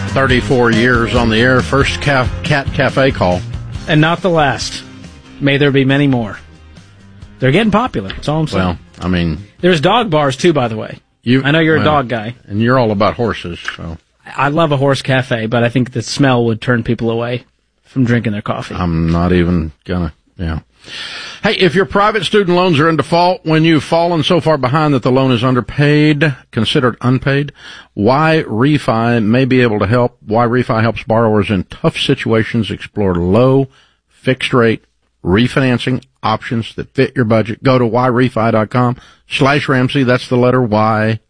34 years on the air. First Cat Cafe call. And not the last. May there be many more. They're getting popular. That's all I'm saying. Well, I mean... There's dog bars, too, by the way. I know you're a dog guy. And you're all about horses, so... I love a horse cafe, but I think the smell would turn people away from drinking their coffee. I'm not even gonna... Yeah. Hey, if your private student loans are in default when you've fallen so far behind that the loan is underpaid, considered unpaid, YRefi may be able to help. YRefi helps borrowers in tough situations explore low, fixed-rate refinancing options that fit your budget. Go to YRefi.com/Ramsey. That's the letter Y,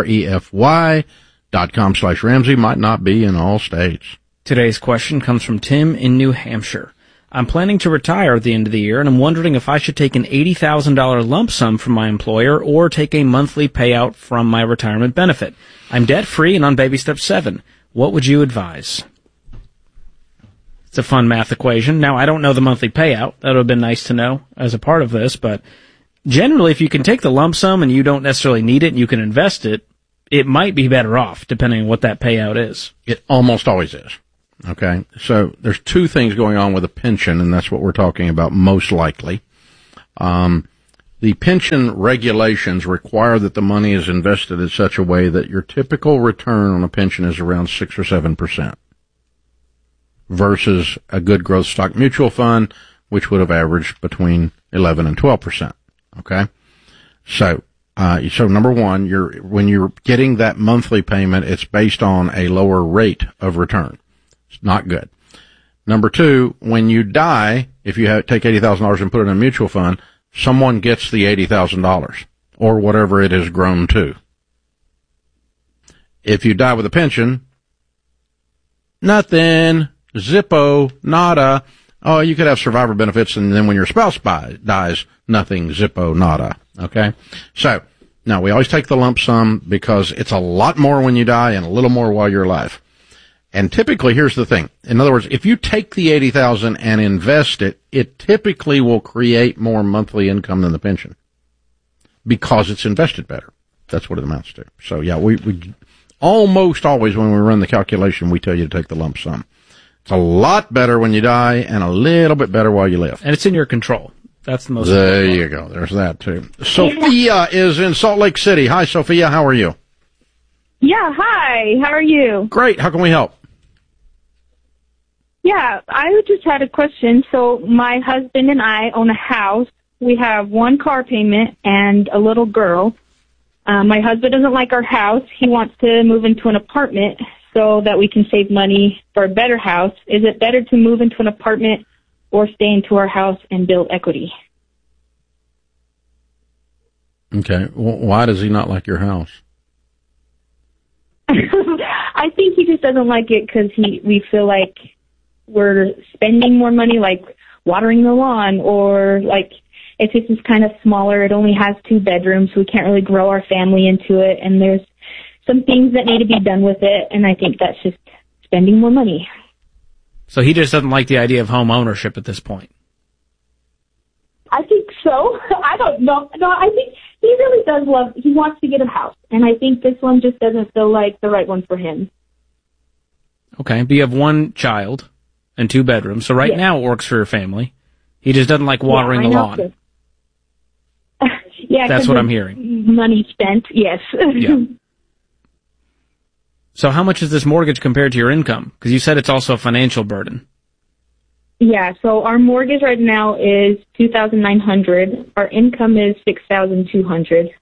REFY.com/Ramsey. Might not be in all states. Today's question comes from Tim in New Hampshire. I'm planning to retire at the end of the year, and I'm wondering if I should take an $80,000 lump sum from my employer or take a monthly payout from my retirement benefit. I'm debt-free and on baby step 7. What would you advise? It's a fun math equation. Now, I don't know the monthly payout. That would have been nice to know as a part of this, but generally, if you can take the lump sum and you don't necessarily need it and you can invest it, it might be better off, depending on what that payout is. It almost always is. Okay, so there's two things going on with a pension, and that's what we're talking about most likely. The pension regulations require that the money is invested in such a way that your typical return on a pension is around 6 or 7%, versus a good growth stock mutual fund, which would have averaged between 11 and 12%. Okay, so number one, when you're getting that monthly payment, it's based on a lower rate of return. It's not good. Number two, when you die, if you take $80,000 and put it in a mutual fund, someone gets the $80,000 or whatever it has grown to. If you die with a pension, nothing, zippo, nada. Oh, you could have survivor benefits, and then when your spouse dies, nothing, zippo, nada. Okay? So, now we always take the lump sum because it's a lot more when you die and a little more while you're alive. And typically, here's the thing. In other words, if you take the $80,000 and invest it, it typically will create more monthly income than the pension because it's invested better. That's what it amounts to. So, yeah, we almost always, when we run the calculation, we tell you to take the lump sum. It's a lot better when you die and a little bit better while you live. And it's in your control. That's the most important. There you go. There's that, too. Sophia is in Salt Lake City. Hi, Sophia. How are you? Yeah, hi. How are you? Great. How can we help? Yeah, I just had a question. So my husband and I own a house. We have one car payment and a little girl. My husband doesn't like our house. He wants to move into an apartment so that we can save money for a better house. Is it better to move into an apartment or stay into our house and build equity? Okay. Why does he not like your house? I think he just doesn't like it because we feel like we're spending more money, like watering the lawn, or like it's just kind of smaller. It only has 2 bedrooms, so we can't really grow our family into it. And there's some things that need to be done with it, and I think that's just spending more money. So he just doesn't like the idea of home ownership at this point. I think so. I don't know. No, I think he really does he wants to get a house, and I think this one just doesn't feel like the right one for him. Okay, but you have 1 child and 2 bedrooms, so right now it works for your family. He just doesn't like watering the lawn. Yeah, that's what I'm hearing. Money spent, yes. Yeah. So how much is this mortgage compared to your income? Because you said it's also a financial burden. Yeah, so our mortgage right now is $2,900. Our income is $6,200.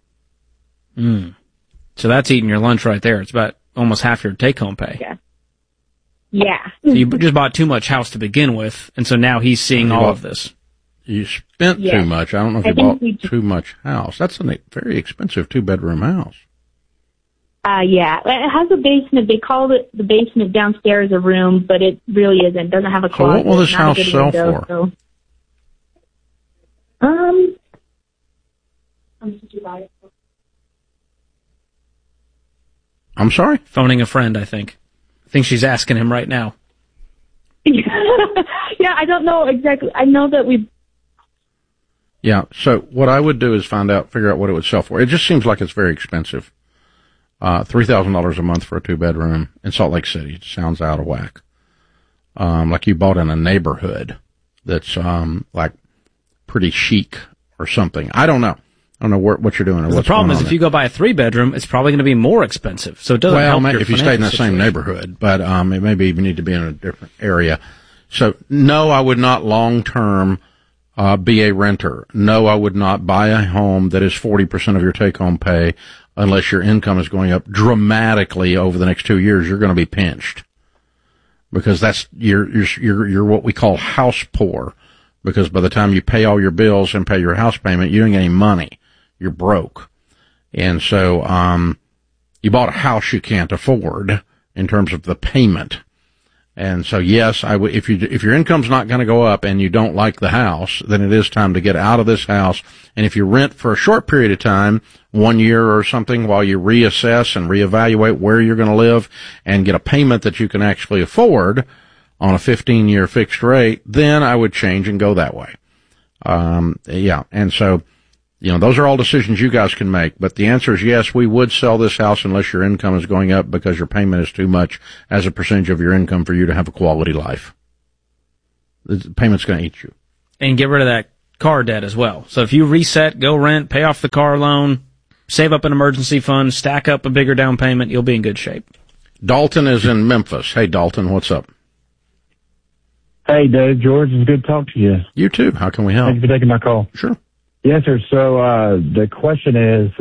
So that's eating your lunch right there. It's about almost half your take-home pay. Yeah. Yeah. So you just bought too much house to begin with, and so now he's seeing all of this. You spent too much. I don't know if you bought too much house. That's a very expensive 2-bedroom house. Yeah. It has a basement. They call it the basement downstairs a room, but it really isn't. It doesn't have a closet. So what will this house sell for? So. How much did you buy it for? I'm sorry? Phoning a friend, I think. I think she's asking him right now. Yeah, I don't know exactly. I know that we... Yeah, so what I would do is figure out what it would sell for. It just seems like it's very expensive. $3,000 a month for a 2-bedroom in Salt Lake City. It sounds out of whack. Like you bought in a neighborhood that's, like pretty chic or something. I don't know. I don't know what you're doing. Or the problem is if you go buy a 3-bedroom, it's probably going to be more expensive. So it doesn't help your if you stayed in the same neighborhood, but, it maybe even need to be in a different area. So no, I would not long term, be a renter. No, I would not buy a home that is 40% of your take home pay unless your income is going up dramatically over the next 2 years. You're going to be pinched because that's, you're what we call house poor, because by the time you pay all your bills and pay your house payment, you don't get any money. You're broke. And so, you bought a house you can't afford in terms of the payment. And so, yes, if your income's not going to go up and you don't like the house, then it is time to get out of this house. And if you rent for a short period of time, 1 year or something, while you reassess and reevaluate where you're going to live and get a payment that you can actually afford on a 15-year fixed rate, then I would change and go that way. Yeah. And so, those are all decisions you guys can make, but the answer is yes, we would sell this house unless your income is going up because your payment is too much as a percentage of your income for you to have a quality life. The payment's going to eat you. And get rid of that car debt as well. So if you reset, go rent, pay off the car loan, save up an emergency fund, stack up a bigger down payment, you'll be in good shape. Dalton is in Memphis. Hey, Dalton, what's up? Hey, Dave, George, it's good to talk to you. You too. How can we help? Thank you for taking my call. Sure. Yes, sir. So, the question is,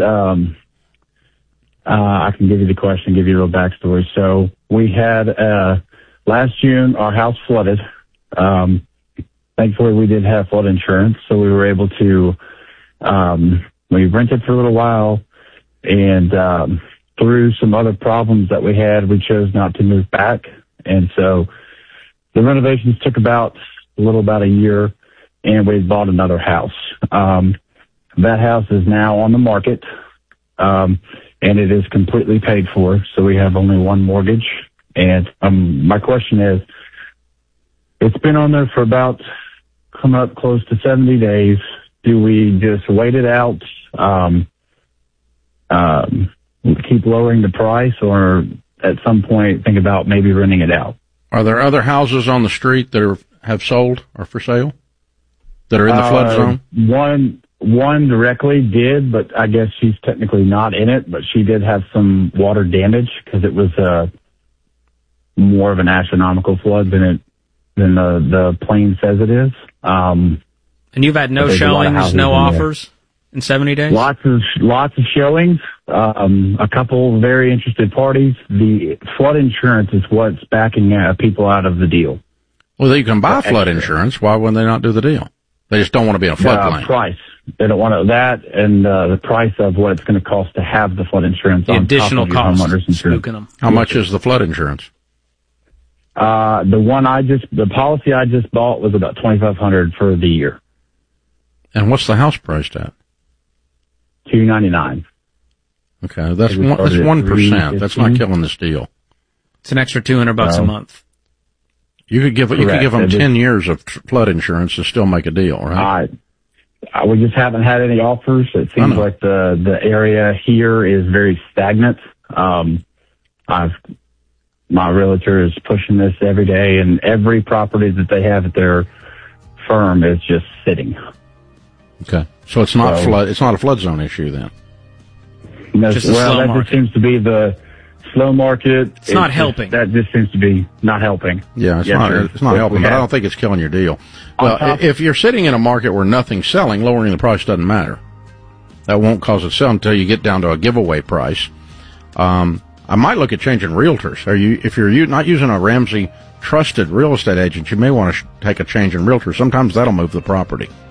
I can give you the question, give you a little backstory. So we had, last June, our house flooded. Thankfully we did have flood insurance, so we were able to, we rented for a little while, and, through some other problems that we had, we chose not to move back. And so the renovations took about a year, and we bought another house. That house is now on the market, and it is completely paid for, so we have only one mortgage. And my question is, it's been on there for about coming up close to 70 days. Do we just wait it out, keep lowering the price, or at some point think about maybe renting it out? Are there other houses on the street that have sold or for sale that are in the flood zone? One directly did, but I guess she's technically not in it, but she did have some water damage because it was more of an astronomical flood than the plane says it is. And you've had no showings, no offers in 70 days? Lots of showings, a couple very interested parties. The flood insurance is what's backing people out of the deal. Well, you can buy flood insurance. Why wouldn't they not do the deal? They just don't want to be in a floodplain. Price. They don't want that, and the price of what it's going to cost to have the flood insurance. The additional cost. How much is the flood insurance? The policy I just bought was about $2,500 for the year. And what's the house priced at? $299. Okay, that's 1%. That's not killing this deal. It's an extra $200 a month. You could give them 10 years of flood insurance to still make a deal, right? We just haven't had any offers. It seems like the area here is very stagnant. My realtor is pushing this every day, and every property that they have at their firm is just sitting. Okay, so it's not It's not a flood zone issue then. No, that just seems to be the slow market. It's not helping. That just seems to be not helping. Yeah, it's not helping, but I don't think it's killing your deal. Well, if you're sitting in a market where nothing's selling, lowering the price doesn't matter. That won't cause it to sell until you get down to a giveaway price. I might look at changing realtors. If you're not using a Ramsey trusted real estate agent, you may want to take a change in realtor. Sometimes that'll move the property.